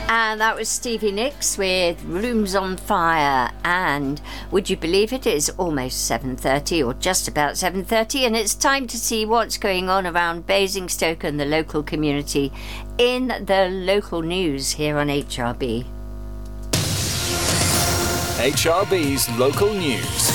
And that was Stevie Nicks with Rooms on Fire. And would you believe it is almost 7:30, or just about 7:30, and it's time to see what's going on around Basingstoke and the local community in the local news here on HRB. HRB's local news.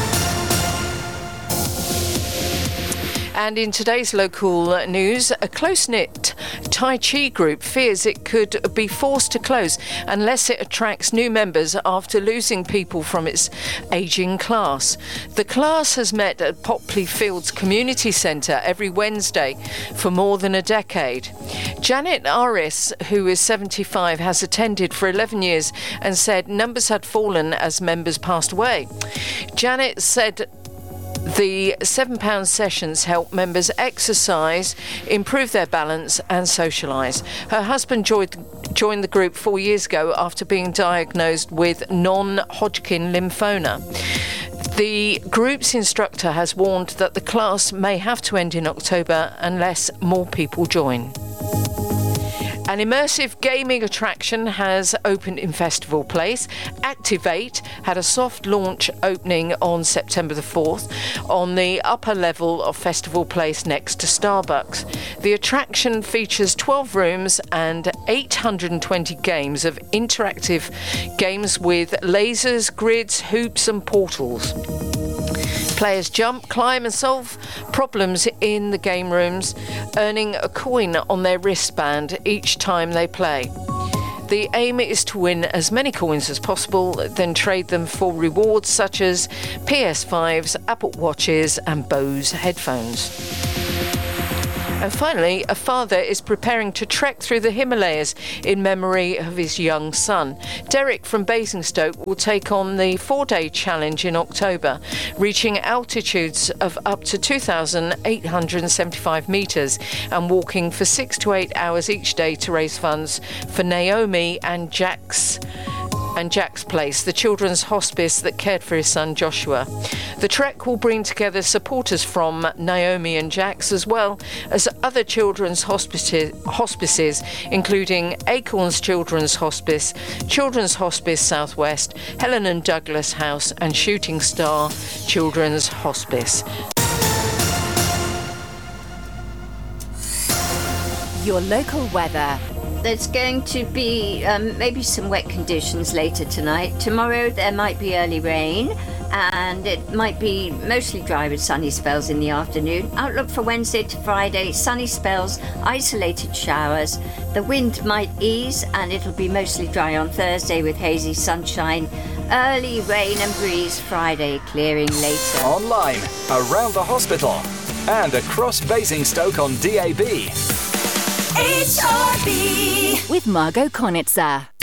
And in today's local news, a close-knit Tai Chi group fears it could be forced to close unless it attracts new members after losing people from its ageing class. The class has met at Popley Fields Community Centre every Wednesday for more than a decade. Janet Aris, who is 75, has attended for 11 years and said numbers had fallen as members passed away. Janet said the £7 sessions help members exercise, improve their balance and socialise. Her husband joined the group 4 years ago after being diagnosed with non-Hodgkin lymphoma. The group's instructor has warned that the class may have to end in October unless more people join. An immersive gaming attraction has opened in Festival Place. Activate had a soft launch opening on September the 4th on the upper level of Festival Place next to Starbucks. The attraction features 12 rooms and 820 games of interactive games with lasers, grids, hoops and portals. Players jump, climb and solve problems in the game rooms, earning a coin on their wristband each time they play. The aim is to win as many coins as possible, then trade them for rewards such as PS5s, Apple Watches and Bose headphones. And finally, a father is preparing to trek through the Himalayas in memory of his young son. Derek from Basingstoke will take on the 4-day challenge in October, reaching altitudes of up to 2,875 metres and walking for 6 to 8 hours each day to raise funds for Naomi and Jack's Place, the children's hospice that cared for his son Joshua. The trek will bring together supporters from Naomi and Jack's as well as other children's hospices, including Acorns Children's Hospice, Children's Hospice Southwest, Helen and Douglas House and Shooting Star Children's Hospice. Your local weather. There's going to be maybe some wet conditions later tonight. Tomorrow there might be early rain and it might be mostly dry with sunny spells in the afternoon. Outlook for Wednesday to Friday, sunny spells, isolated showers. The wind might ease and it'll be mostly dry on Thursday with hazy sunshine. Early rain and breeze Friday, clearing later. Online, around the hospital and across Basingstoke on DAB. HRB with Margot Konitzer.